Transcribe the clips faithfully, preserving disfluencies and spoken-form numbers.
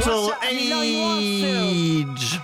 Digital Age.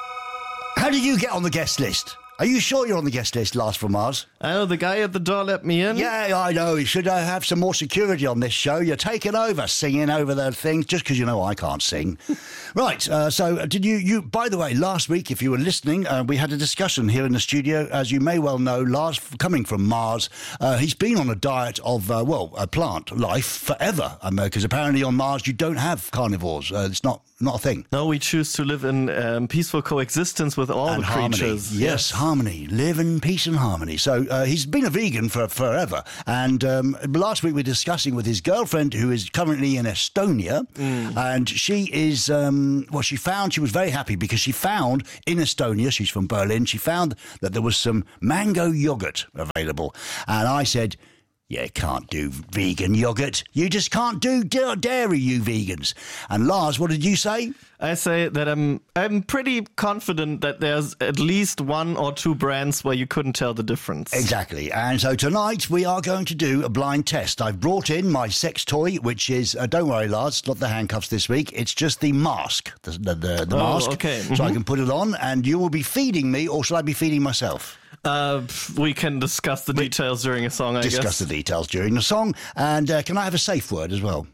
How did you get on the guest list? Are you sure you're on the guest list, Lars from Mars? I know, the guy at the door let me in. Yeah, I know. You should uh, have some more security on this show. You're taking over, singing over the things, just because you know I can't sing. Right, uh, so did you, you... By the way, last week, if you were listening, uh, we had a discussion here in the studio. As you may well know, Lars, coming from Mars, uh, he's been on a diet of, uh, well, a plant life forever. Because um, apparently on Mars you don't have carnivores. Uh, it's not, not a thing. No, we choose to live in um, peaceful coexistence with all and the harmony. creatures. Yes, yes, harmony. Live in peace and harmony. So uh, he's been a vegan for forever. And um, last week we were discussing with his girlfriend, who is currently in Estonia. Mm. And she is, um, well, she found, she was very happy because she found in Estonia, she's from Berlin, she found that there was some mango yogurt available. And I said, you can't do vegan yogurt. You just can't do dairy, you vegans. And Lars, what did you say? I say that I'm I'm pretty confident that there's at least one or two brands where you couldn't tell the difference. Exactly. And so tonight we are going to do a blind test. I've brought in my sex toy, which is, uh, don't worry, Lars, not the handcuffs this week. It's just the mask, the, the, the, the oh, mask. Okay. So mm-hmm. I can put it on and you will be feeding me, or shall I be feeding myself? Uh, we can discuss the details during a song, I discuss guess. Discuss the details during the song. And uh, can I have a safe word as well?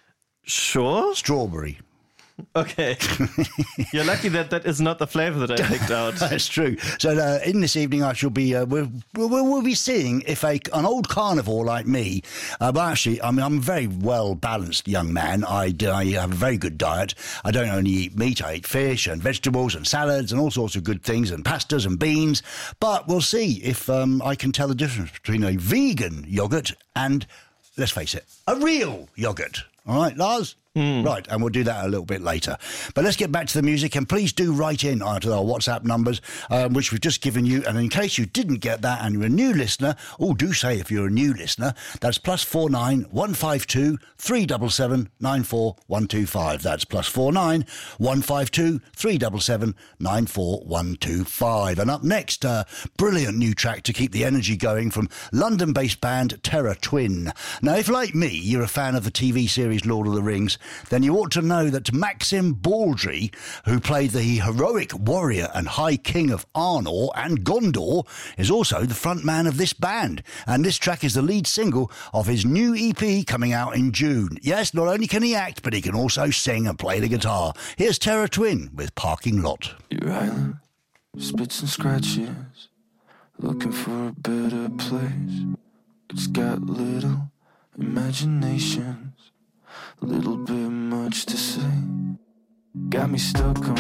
Sure. Strawberry. Okay. You're lucky that that is not the flavor that I picked out. That's true. So uh, in this evening I shall be, uh, we'll, we'll, we'll be seeing if a, an old carnivore like me, uh, but actually I mean, I'm a very well-balanced young man. I, I have a very good diet. I don't only eat meat, I eat fish and vegetables and salads and all sorts of good things and pastas and beans. But we'll see if um, I can tell the difference between a vegan yoghurt and, let's face it, a real yoghurt. All right, Lars? Mm. Right, and we'll do that a little bit later. But let's get back to the music, and please do write in uh, to our WhatsApp numbers, um, which we've just given you. And in case you didn't get that and you're a new listener, oh, do say if you're a new listener, that's plus four nine one five two three seven seven nine four one two five. That's plus four nine one five two three seven seven nine four one two five. And up next, uh, brilliant new track to keep the energy going from London-based band Terra Twin. Now, if like me, you're a fan of the T V series Lord of the Rings, then you ought to know that Maxim Baldry, who played the heroic warrior and High King of Arnor and Gondor, is also the front man of this band. And this track is the lead single of his new E P coming out in June. Yes, not only can he act, but he can also sing and play the guitar. Here's Terra Twin with Parking Lot. Your island, spits and scratches, looking for a better place. It's got little imaginations, a little bit much to say. Got me stuck on